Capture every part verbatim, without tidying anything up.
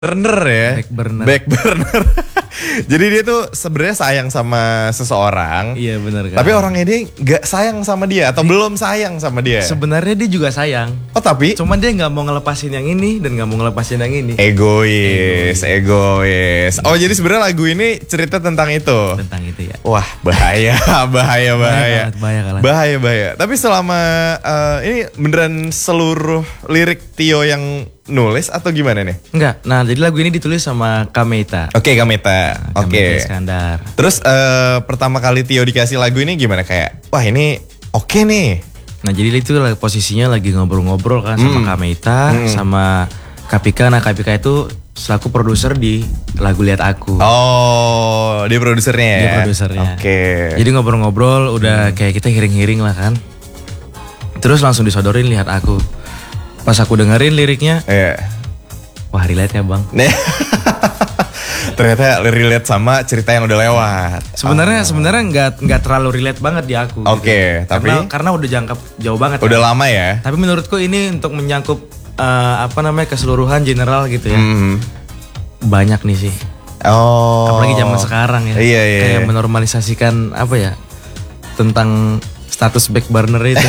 Burner ya, back burner. Back burner. Jadi dia tuh sebenarnya sayang sama seseorang. Iya benar kan. Tapi orang ini nggak sayang sama dia atau belum sayang sama dia. Sebenarnya dia juga sayang. Oh tapi? Cuman dia nggak mau ngelepasin yang ini dan nggak mau ngelepasin yang ini. Egois, egois. Oh jadi sebenarnya lagu ini cerita tentang itu. Tentang itu ya. Wah bahaya, bahaya, bahaya. Bahaya bahaya, bahaya, bahaya. Tapi selama uh, ini beneran seluruh lirik Tio yang nulis atau gimana nih? Enggak. Nah, jadi lagu ini ditulis sama Kameta. Oke, okay, Kameta. Nah, Oke. Okay. Iskandar. Terus uh, pertama kali Tio dikasih lagu ini gimana, kayak wah ini oke okay nih. Nah, jadi itu posisinya lagi ngobrol-ngobrol kan sama hmm. Kameta, hmm. sama Kapika. Nah, Kapika itu selaku produser di lagu Lihat Aku. Oh, dia produsernya ya? Dia produsernya. Oke. Okay. Jadi ngobrol-ngobrol udah hmm. kayak kita hiring-hiring lah kan. Terus langsung disodorin Lihat Aku. Pas aku dengerin liriknya, yeah. wah relate ya bang. Ternyata relate sama cerita yang udah lewat. Sebenarnya oh. sebenarnya nggak nggak terlalu relate banget di aku. Oke, okay, gitu. tapi karena, karena udah jangkap jauh banget. Udah kan? lama ya. Tapi menurutku ini untuk menyangkup uh, apa namanya keseluruhan general gitu ya. Mm-hmm. Banyak nih sih. Oh. Apalagi zaman sekarang ya. Iya, iya, kayak iya. menormalisasikan apa ya tentang status back burner itu.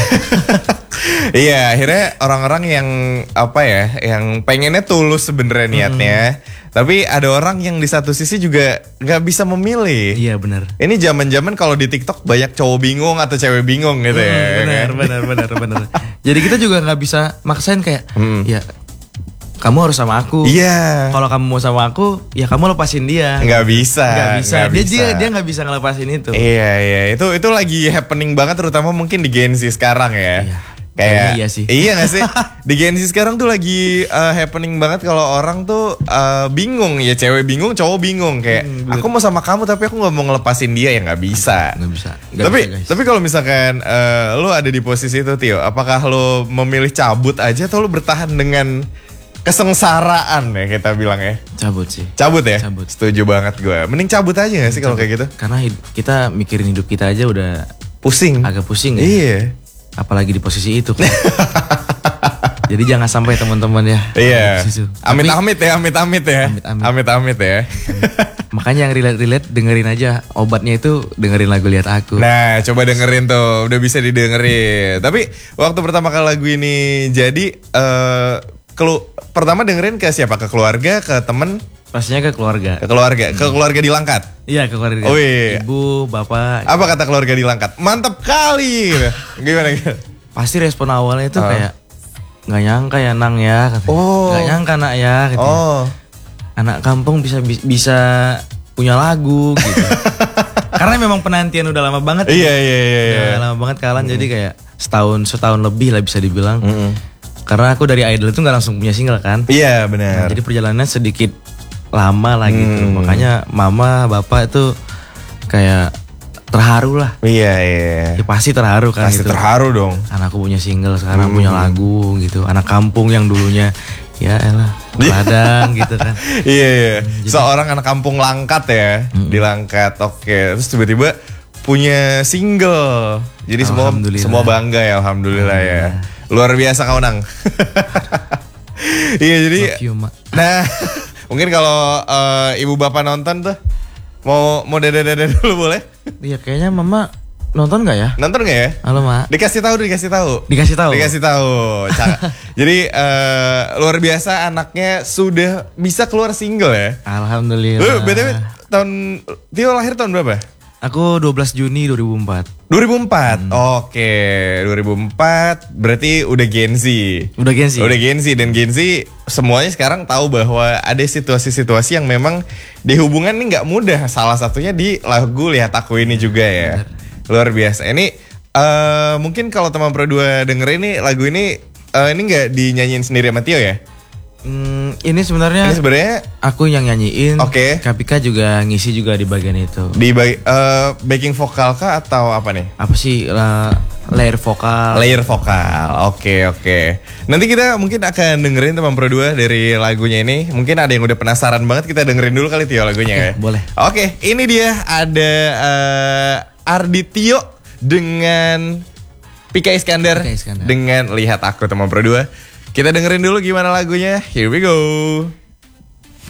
Iya, akhirnya orang-orang yang apa ya, yang pengennya tulus sebenarnya niatnya, hmm. tapi ada orang yang di satu sisi juga nggak bisa memilih. Iya benar. Ini zaman-zaman kalau di TikTok banyak cowok bingung atau cewek bingung gitu hmm, ya. Benar, kan? benar, benar, benar. Jadi kita juga nggak bisa maksain kayak, hmm. ya kamu harus sama aku. Iya. Kalau kamu mau sama aku, ya kamu lepasin dia. Nggak bisa. Nggak bisa. Nggak dia bisa. dia dia nggak bisa ngelepasin itu. Iya iya. Itu itu lagi happening banget, terutama mungkin di Gen Z sekarang ya. Iya. Kayak iya sih. Iya gak sih? Di Gen Z sekarang tuh lagi uh, happening banget kalau orang tuh uh, bingung, ya cewek bingung, cowok bingung kayak hmm, aku mau sama kamu tapi aku nggak mau ngelepasin dia, ya nggak bisa. Nggak bisa. Gak tapi bisa, tapi kalau misalkan uh, lo ada di posisi itu Tio, apakah lo memilih cabut aja atau lo bertahan dengan kesengsaraan ya kita bilang ya? Cabut sih. Cabut ya? Cabut. Setuju banget gue. Mending cabut aja gak sih kalau kayak gitu? Karena kita mikirin hidup kita aja udah pusing. Agak pusing ya. Iya. Apalagi di posisi itu kan. Jadi jangan sampai teman-teman ya. Iya. Amit-amit ya, amit-amit ya. Amit-amit ya. Makanya yang relate-relate dengerin aja. Obatnya itu dengerin lagu Lihat Aku. Nah, coba dengerin tuh, udah bisa didengerin. Tapi waktu pertama kali lagu ini jadi uh, kelu pertama dengerin ke siapa? Ke keluarga, ke temen? Pastinya ke keluarga. Ke keluarga, ke keluarga di Langkat. Iya, ke keluarga. Oh, iya. Ibu, bapak. Apa kata keluarga di Langkat? Mantap kali. Gimana gitu? Pasti respon awalnya itu uh. kayak nggak nyangka ya Nang ya, katanya. Oh. Nggak nyangka nak ya, katanya. Oh. Anak kampung bisa bisa punya lagu gitu. Karena memang penantian udah lama banget. Iya, iya, iya. Udah lama banget kalan, mm. jadi kayak setahun setahun lebih lah bisa dibilang. Mm-hmm. Karena aku dari Idol itu nggak langsung punya single kan. Iya benar. Nah, jadi perjalanannya sedikit lama lah gitu. Hmm. Makanya mama bapak itu kayak terharu lah. Iya iya. Ya pasti terharu kan. Pasti gitu. terharu dong. Anakku punya single sekarang hmm. punya lagu gitu. Anak kampung yang dulunya ya elah ladang gitu kan. Iya iya. Jadi, seorang anak kampung Langkat ya, hmm. di Langkat. Oke. Terus tiba-tiba punya single. Jadi semua semua bangga ya, alhamdulillah ya. Luar biasa kau Nang. Iya jadi. You, nah, mungkin kalau uh, ibu bapak nonton tuh mau mau dada-dada dulu boleh? Iya kayaknya mama nonton nggak ya? Nonton nggak ya? Halo mak. Dikasih tahu, dikasih tahu. Dikasih tahu. Dikasih tahu. Jadi uh, luar biasa anaknya sudah bisa keluar single ya. Alhamdulillah. Lu B T W tahun Tio lahir tahun berapa? Aku dua belas Juni dua ribu empat. dua ribu empat. Hmm. Oke, dua ribu empat berarti udah Gen Z. Udah Gen Z. Udah Gen Z dan Gen Z semuanya sekarang tahu bahwa ada situasi-situasi yang memang di hubungan ini nggak mudah. Salah satunya di lagu Lihat Aku ini juga ya. Bener. Luar biasa. Ini uh, mungkin kalau teman Pro dua denger ini lagu ini uh, ini nggak dinyanyiin sendiri sama Tio ya? Hmm, ini sebenarnya Ini sebenarnya aku yang nyanyiin. Oke. Okay. Kapika juga ngisi juga di bagian itu. Di bagi, uh, backing vokal kah atau apa nih? Apa sih uh, layer vokal? Layer vokal. Oke, okay, oke. Okay. Nanti kita mungkin akan dengerin teman Pro dua dari lagunya ini. Mungkin ada yang udah penasaran banget, kita dengerin dulu kali Tio lagunya okay, ya. Boleh. Oke, okay, ini dia ada uh, Ardi Tio dengan Pika Iskandar, Pika Iskandar dengan Lihat Aku teman Pro dua. Kita dengerin dulu gimana lagunya. Here we go.